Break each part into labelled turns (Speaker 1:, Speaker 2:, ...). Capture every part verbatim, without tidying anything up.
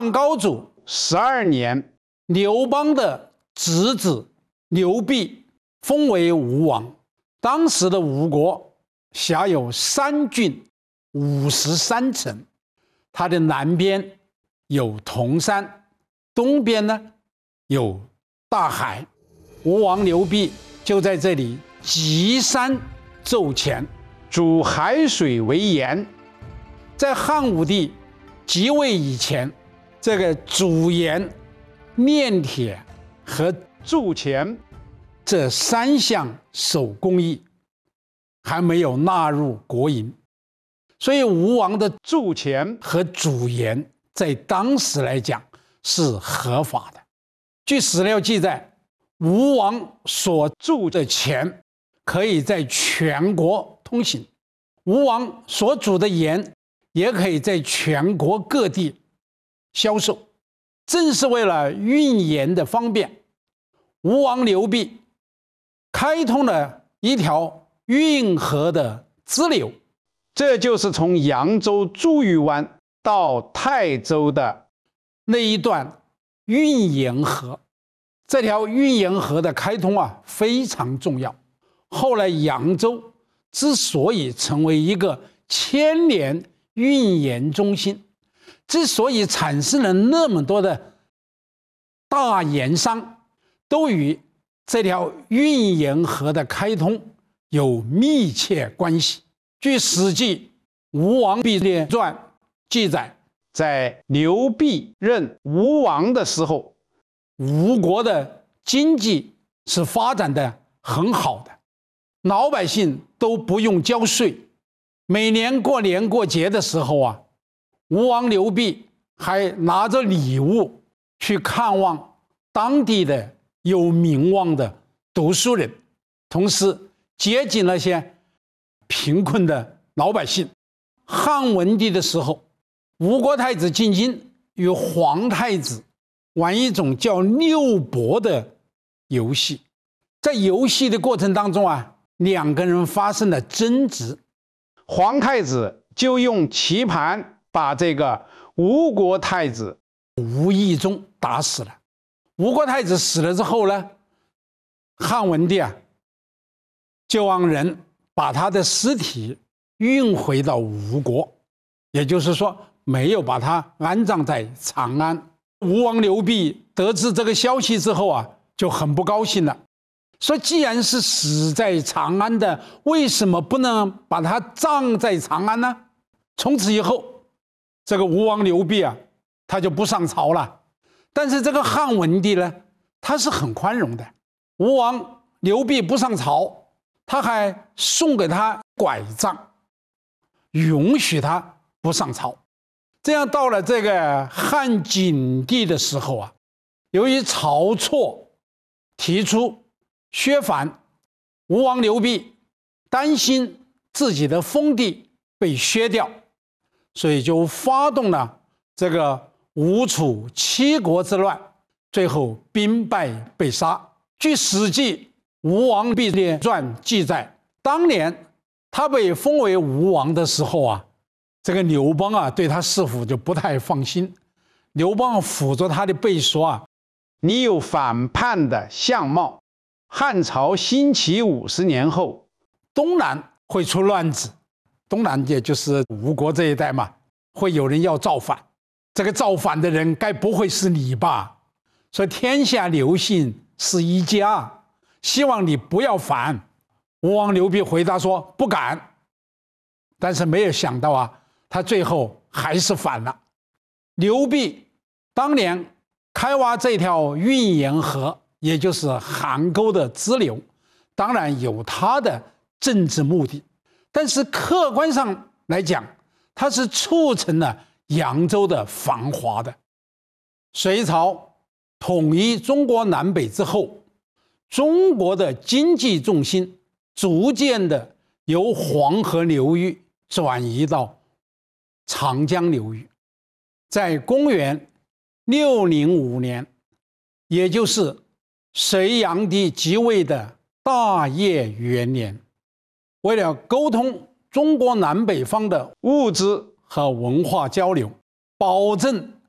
Speaker 1: 汉高祖十二年，刘邦的侄子刘濞封为吴王。当时的吴国辖有三郡五十三城，它的南边有铜山，东边呢有大海。吴王刘濞就在这里集山奏前，主海水为盐。在汉武帝即位以前，这个煮盐、炼铁和铸钱这三项手工艺还没有纳入国营，所以吴王的铸钱和煮盐在当时来讲是合法的。据史料记载，吴王所铸的钱可以在全国通行，吴王所煮的盐也可以在全国各地销售。正是为了运盐的方便，吴王刘濞开通了一条运河的支流，这就是从扬州珠玉湾到泰州的那一段运盐河。这条运盐河的开通啊非常重要。后来扬州之所以成为一个千年运盐中心，之所以产生了那么多的大盐商，都与这条运盐河的开通有密切关系。据《史记·吴王濞列传》记载，在刘濞任吴王的时候，吴国的经济是发展的很好的，老百姓都不用交税。每年过年过节的时候啊，吴王刘濞还拿着礼物去看望当地的有名望的读书人，同时接济那些贫困的老百姓。汉文帝的时候，吴国太子进京与皇太子玩一种叫六博的游戏，在游戏的过程当中啊，两个人发生了争执，皇太子就用棋盘把这个吴国太子无意中打死了。吴国太子死了之后呢，汉文帝啊就让人把他的尸体运回到吴国，也就是说没有把他安葬在长安。吴王刘濞得知这个消息之后啊，就很不高兴了，说既然是死在长安的，为什么不能把他葬在长安呢？从此以后，这个吴王刘濞啊，他就不上朝了。但是这个汉文帝呢，他是很宽容的。吴王刘濞不上朝，他还送给他拐杖，允许他不上朝。这样到了这个汉景帝的时候啊，由于晁错提出削藩，吴王刘濞担心自己的封地被削掉，所以就发动了这个吴楚七国之乱，最后兵败被杀。据《史记·吴王濞列传》记载，当年他被封为吴王的时候啊，这个刘邦啊对他师傅就不太放心。刘邦抚着他的背说啊，你有反叛的相貌，汉朝兴起五十年后，东南会出乱子，东南也就是吴国这一带嘛，会有人要造反，这个造反的人该不会是你吧？说天下刘姓是一家，希望你不要反。吴王刘濞回答说不敢，但是没有想到啊，他最后还是反了。刘濞当年开挖这条运盐河，也就是邗沟的支流，当然有他的政治目的，但是客观上来讲，它是促成了扬州的繁华的。隋朝统一中国南北之后，中国的经济重心逐渐的由黄河流域转移到长江流域。在公元六零五年，也就是隋炀帝即位的大业元年，为了沟通中国南北方的物资和文化交流，保证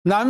Speaker 1: 南